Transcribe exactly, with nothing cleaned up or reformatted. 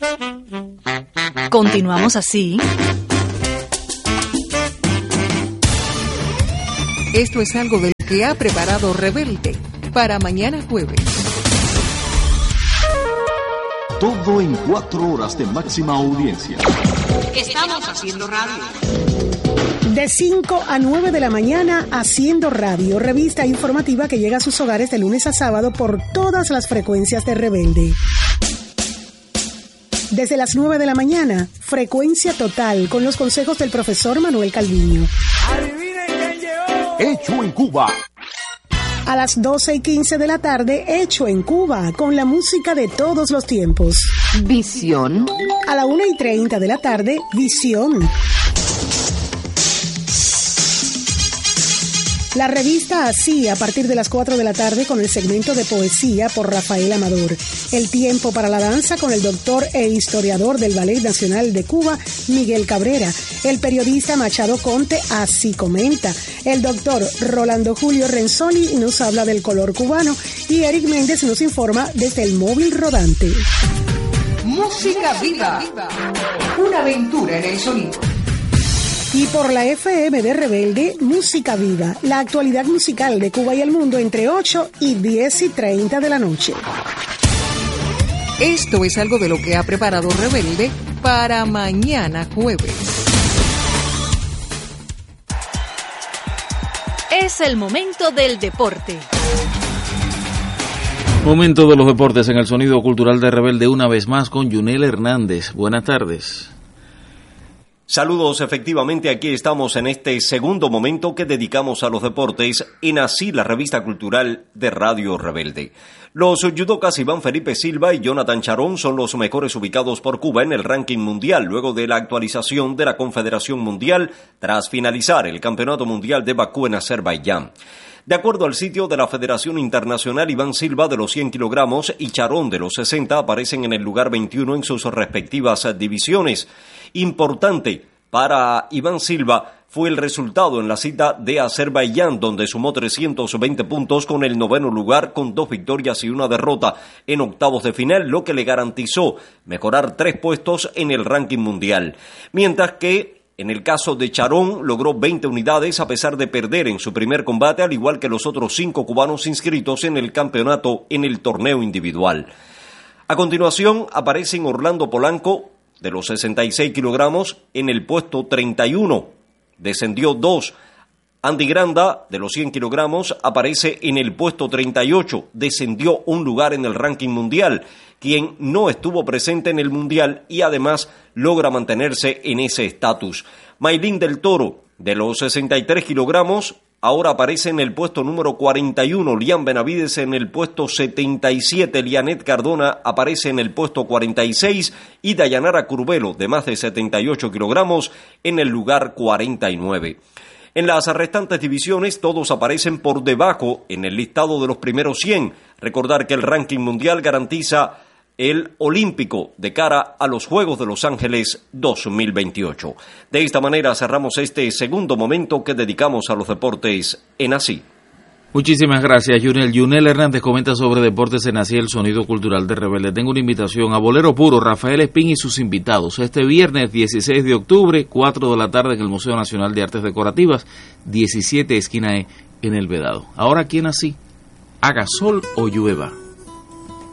Continuamos así. Esto es algo de lo que ha preparado Rebelde para mañana jueves. Todo en cuatro horas de máxima audiencia. Estamos haciendo radio. De cinco a nueve de la mañana, Haciendo Radio, revista informativa que llega a sus hogares de lunes a sábado por todas las frecuencias de Rebelde. Desde las nueve de la mañana, Frecuencia Total, con los consejos del profesor Manuel Calviño. ¡Adivinen quién llegó! Hecho en Cuba. A las doce y quince de la tarde, Hecho en Cuba, con la música de todos los tiempos. Visión. A la una y treinta de la tarde, Visión. La revista Así, a partir de las cuatro de la tarde, con el segmento de poesía por Rafael Amador. El tiempo para la danza con el doctor e historiador del Ballet Nacional de Cuba, Miguel Cabrera. El periodista Machado Conte así comenta. El doctor Rolando Julio Renzoli nos habla del color cubano y Eric Méndez nos informa desde el móvil rodante. Música viva. Una aventura en el sonido. Y por la F M de Rebelde, Música Viva, la actualidad musical de Cuba y el mundo entre ocho y diez y treinta de la noche. Esto es algo de lo que ha preparado Rebelde para mañana jueves. Es el momento del deporte. Momento de los deportes en el sonido cultural de Rebelde, una vez más con Yunel Hernández. Buenas tardes. Saludos, efectivamente aquí estamos en este segundo momento que dedicamos a los deportes en Así, la revista cultural de Radio Rebelde. Los judocas Iván Felipe Silva y Jonathan Charón son los mejores ubicados por Cuba en el ranking mundial luego de la actualización de la Confederación Mundial tras finalizar el Campeonato Mundial de Bakú en Azerbaiyán. De acuerdo al sitio de la Federación Internacional, Iván Silva de los cien kilogramos y Charón de los sesenta aparecen en el lugar veintiuno en sus respectivas divisiones. Importante para Iván Silva fue el resultado en la cita de Azerbaiyán, donde sumó trescientos veinte puntos con el noveno lugar, con dos victorias y una derrota en octavos de final, lo que le garantizó mejorar tres puestos en el ranking mundial. Mientras que en el caso de Charón, logró veinte unidades a pesar de perder en su primer combate, al igual que los otros cinco cubanos inscritos en el campeonato en el torneo individual. A continuación, aparecen Orlando Polanco, de los sesenta y seis kilogramos, en el puesto treinta y uno. Descendió dos. Andy Granda, de los cien kilogramos, aparece en el puesto treinta y ocho. Descendió un lugar en el ranking mundial, quien no estuvo presente en el mundial y además logra mantenerse en ese estatus. Maylin del Toro, de los sesenta y tres kilogramos, ahora aparece en el puesto número cuarenta y uno, Lian Benavides en el puesto setenta y siete, Lianet Cardona aparece en el puesto cuarenta y seis y Dayanara Curvelo, de más de setenta y ocho kilogramos, en el lugar cuarenta y nueve. En las restantes divisiones todos aparecen por debajo en el listado de los primeros cien. Recordar que el ranking mundial garantiza el olímpico de cara a los Juegos de Los Ángeles dos mil veintiocho. De esta manera cerramos este segundo momento que dedicamos a los deportes en Así. Muchísimas gracias, Yunel. Yunel Hernández comenta sobre deportes en Así, el sonido cultural de Rebelde. Tengo una invitación a Bolero Puro, Rafael Espín y sus invitados. Este viernes dieciséis de octubre, cuatro de la tarde en el Museo Nacional de Artes Decorativas, diecisiete esquina E en El Vedado. Ahora aquí en Así, haga sol o llueva.